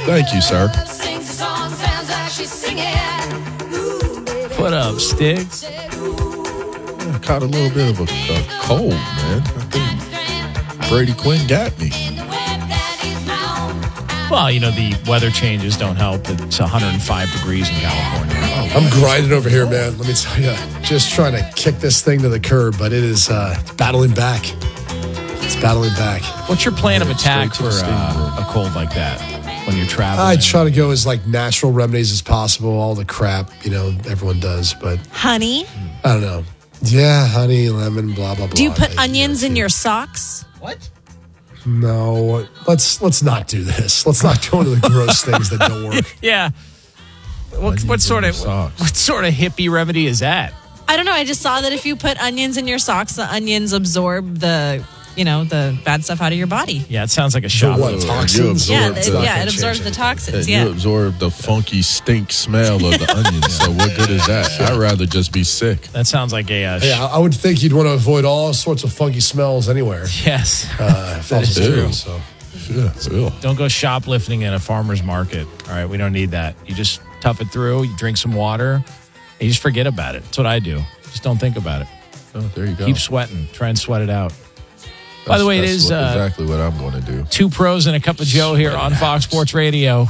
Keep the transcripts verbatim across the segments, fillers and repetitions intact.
Thank you, sir. What up, Sticks? I caught a little bit of a, a cold, man. I think Brady Quinn got me. Well, you know, the weather changes don't help. It's one hundred five degrees in California. Oh, I'm grinding over here, man. Let me tell you, just trying to kick this thing to the curb, but it is uh, it's battling back. It's battling back. What's your plan of attack for uh, a cold like that when you're traveling? I try to go as like natural remedies as possible, all the crap, you know, everyone does, but Honey? I don't know. Yeah, honey, lemon, blah, blah, blah. Do you put I, onions you know, in your socks? What? No, let's let's not do this. Let's not go into the gross things that don't work. Yeah. What, what sort of socks. what sort of hippie remedy is that? I don't know. I just saw that if you put onions in your socks, the onions absorb the, you know, the bad stuff out of your body. Yeah, it sounds like a shot. what, toxins? Yeah, absorb the, the- yeah, it absorbs the toxins. And Yeah. you absorb the funky stink smell of the onions. So what good is that? I'd rather just be sick. That sounds like a uh, sh- Yeah, I would think you'd want to avoid all sorts of funky smells anywhere. yes. Uh, if That that's is true. true. So. Yeah, ew. Don't go shoplifting in a farmer's market. All right, we don't need that. You just tough it through. You drink some water. And you just forget about it. That's what I do. Just don't think about it. Oh, there you go. Keep sweating. Try and sweat it out. By the way, it That's is what- uh, exactly what I'm going to do. Two Pros and a Cup of Joe here on Fox Sports Radio.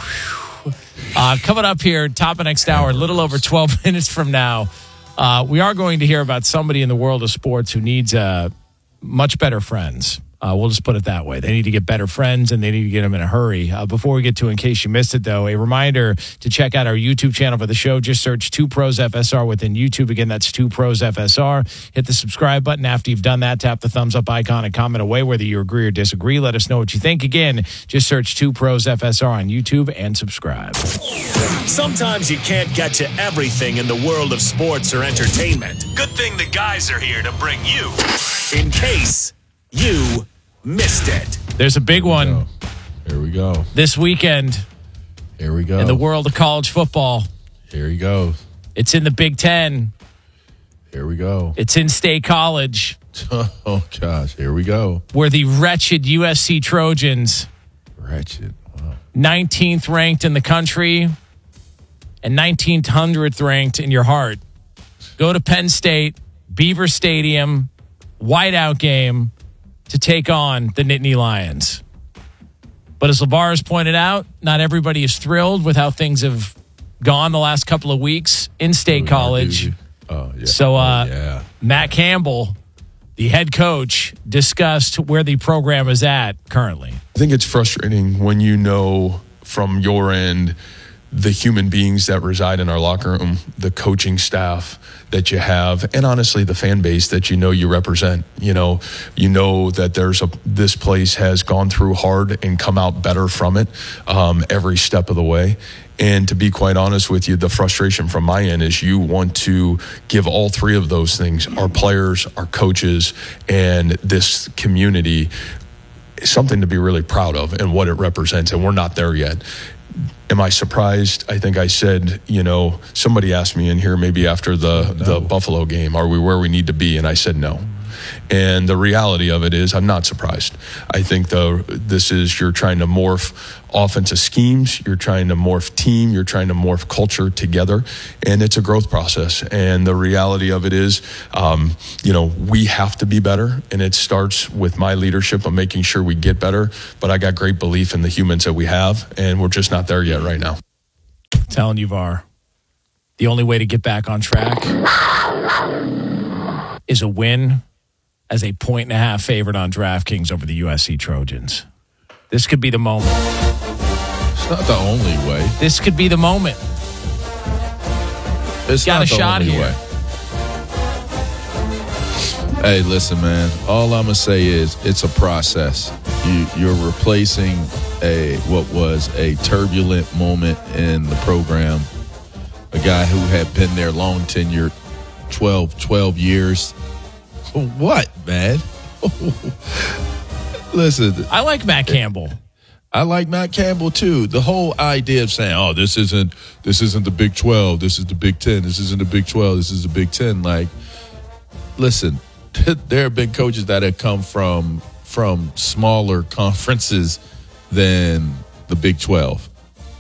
Uh, coming up here, top of next hour, a little over twelve minutes from now, uh, we are going to hear about somebody in the world of sports who needs uh, much better friends. Uh, we'll just put it that way. They need to get better friends, and they need to get them in a hurry. Uh, before we get to, in case you missed it, though, a reminder to check out our YouTube channel for the show. Just search Two Pros F S R within YouTube. Again, that's Two Pros F S R. Hit the subscribe button. After you've done that, tap the thumbs up icon and comment away whether you agree or disagree. Let us know what you think. Again, just search Two Pros F S R on YouTube and subscribe. Sometimes you can't get to everything in the world of sports or entertainment. Good thing the guys are here to bring you in case you missed it. There's a big one Here we go. this weekend Here we go. in the world of college football. Here he goes. It's in the Big Ten. Here we go. It's in State College, Oh, gosh. Here we go. where the wretched U S C Trojans, Wretched. Wow. nineteenth ranked in the country and nineteen hundredth ranked in your heart, go to Penn State, Beaver Stadium, whiteout game to take on the Nittany Lions. But as LeVar has pointed out, not everybody is thrilled with how things have gone the last couple of weeks in State College. Oh, yeah. So, uh, Oh, yeah. Matt Campbell, the head coach, discussed where the program is at currently. I think it's frustrating when you know from your end the human beings that reside in our locker room, the coaching staff that you have, and honestly the fan base that you know you represent. You know, you know that there's a this place has gone through hard and come out better from it um, every step of the way. And to be quite honest with you, the frustration from my end is you want to give all three of those things, our players, our coaches, and this community, something to be really proud of and what it represents, and we're not there yet. Am I surprised? I think I said, you know, somebody asked me in here maybe after the, Oh, no. the Buffalo game, are we where we need to be? And I said no. And the reality of it is I'm not surprised. I think the this is you're trying to morph offensive schemes, you're trying to morph team, you're trying to morph culture together, and it's a growth process. And the reality of it is, um, you know, we have to be better, and it starts with my leadership of making sure we get better. But I got great belief in the humans that we have, and we're just not there yet right now. Telling you, VAR, the only way to get back on track is a win as a point and a half favorite on DraftKings over the U S C Trojans. This could be the moment. It's not the only way. This could be the moment. It's Got not a the shot only here. way. Hey, listen, man. All I'm gonna say is it's a process. You, you're replacing a what was a turbulent moment in the program. A guy who had been there long tenure, twelve, twelve years. What, man? Listen, I like Matt Campbell. I like Matt Campbell too. The whole idea of saying, "Oh, this isn't this isn't the Big twelve. This is the Big ten. This isn't the Big twelve. This is the Big ten." Like, listen, there have been coaches that have come from from smaller conferences than the Big twelve.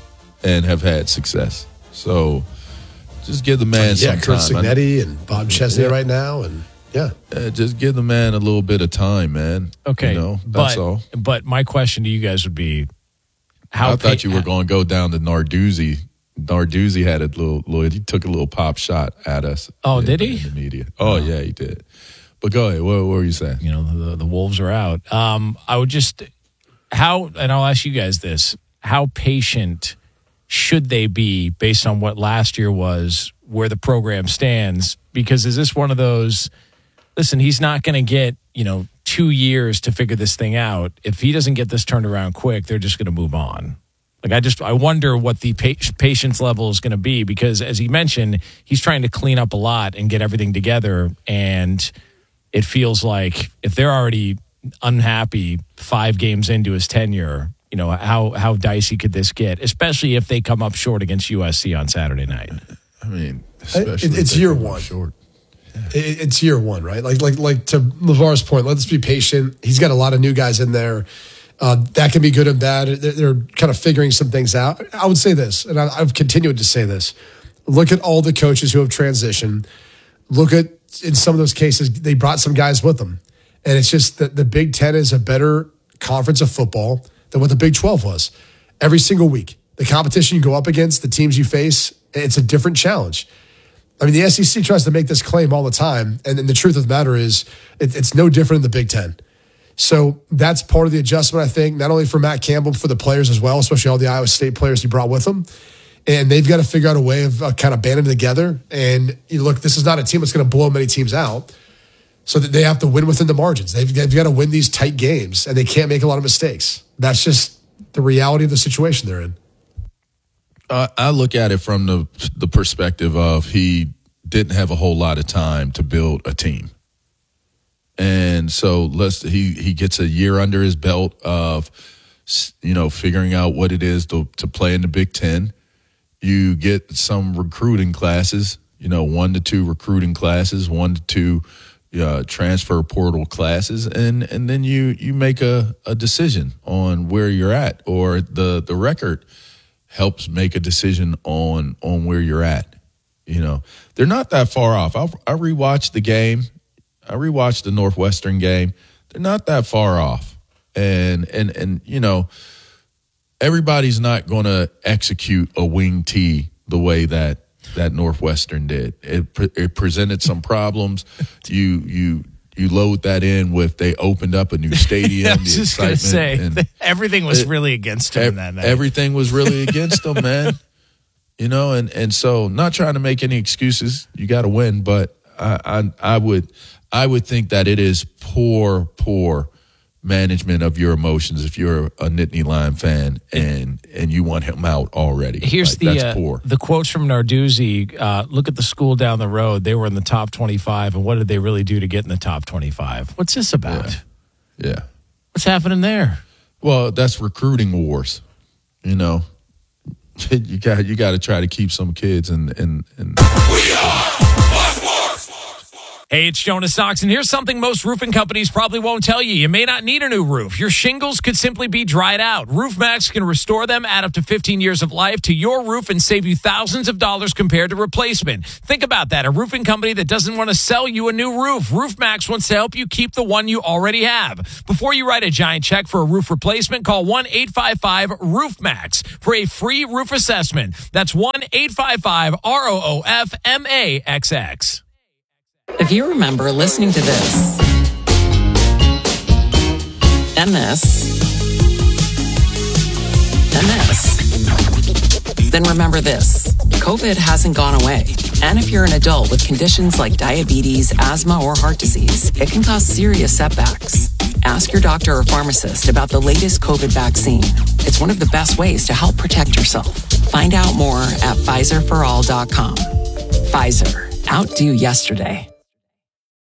and have had success. So just give the man yeah, some Kurt time. Signetti and Bob Chesney Yeah. right now, and yeah. Uh, just give the man a little bit of time, man. Okay, you know, that's but, all. But my question to you guys would be, how I thought pa- you were going to go down to Narduzzi. Narduzzi had a little, little, he took a little pop shot at us. Oh, in, did he? In the media. Oh, oh, yeah, he did. But go ahead. What, what were you saying? You know, the, the Wolves are out. Um, I would just, how, and I'll ask you guys this, how patient should they be based on what last year was, where the program stands? Because is this one of those, listen, he's not going to get, you know, two years to figure this thing out. If he doesn't get this turned around quick, they're just going to move on. Like, I just, I wonder what the pa- patience level is going to be, because as he mentioned, he's trying to clean up a lot and get everything together. And it feels like if they're already unhappy five games into his tenure, you know, how, how dicey could this get, especially if they come up short against U S C on Saturday night? I mean, It- especially it's if they year come up one. Short. It- It's year one, right? Like, like, like to LeVar's point, let's be patient. He's got a lot of new guys in there. Uh, that can be good and bad. They're, they're kind of figuring some things out. I would say this, and I, I've continued to say this. Look at all the coaches who have transitioned. Look at, in some of those cases, they brought some guys with them. And it's just that the Big Ten is a better conference of football than what the Big twelve was. Every single week, the competition you go up against, the teams you face, it's a different challenge. I mean, the S E C tries to make this claim all the time, and, and the truth of the matter is it, it's no different in the Big Ten. So that's part of the adjustment, I think, not only for Matt Campbell, but for the players as well, especially all the Iowa State players he brought with him. And they've got to figure out a way of uh, kind of banding together. And you look, this is not a team that's going to blow many teams out, so that they have to win within the margins. They've, they've got to win these tight games, and they can't make a lot of mistakes. That's just the reality of the situation they're in. Uh, I look at it from the the perspective of he didn't have a whole lot of time to build a team. And so let's he he gets a year under his belt of, you know, figuring out what it is to to play in the Big Ten. You get some recruiting classes, you know, one to two recruiting classes, one to two uh, transfer portal classes, and and then you you make a, a decision on where you're at, or the the record helps make a decision on on where you're at. You know, they're not that far off. I I rewatched the game. I rewatched the Northwestern game. They're not that far off. And, and, and you know, everybody's not going to execute a wing tee the way that, that Northwestern did. It, pre- it presented some problems. You, you, you load that in with they opened up a new stadium. I was the just going to say, and everything was it, really against him ev- that night. Everything was really against them, man. You know, and, and so not trying to make any excuses. You got to win, but I, I I would I would think that it is poor, poor management of your emotions if you're a Nittany Lion fan and and you want him out already. Here's like, the that's uh, poor. the quotes from Narduzzi. Uh, look at the school down the road. They were in the top twenty-five, and what did they really do to get in the top twenty-five? What's this about? Yeah. yeah. What's happening there? Well, that's recruiting wars. You know, you got you got to try to keep some kids and and. and We are Hey, it's Jonas Sox, and here's something most roofing companies probably won't tell you. You may not need a new roof. Your shingles could simply be dried out. RoofMax can restore them, add up to fifteen years of life to your roof, and save you thousands of dollars compared to replacement. Think about that. A roofing company that doesn't want to sell you a new roof. RoofMax wants to help you keep the one you already have. Before you write a giant check for a roof replacement, call one eight five five RoofMax for a free roof assessment. That's one eight five five R O O F M A X X. If you remember listening to this, and this, and this, then remember this. COVID hasn't gone away. And if you're an adult with conditions like diabetes, asthma, or heart disease, it can cause serious setbacks. Ask your doctor or pharmacist about the latest COVID vaccine. It's one of the best ways to help protect yourself. Find out more at Pfizer for all dot com. Pfizer. Outdo yesterday.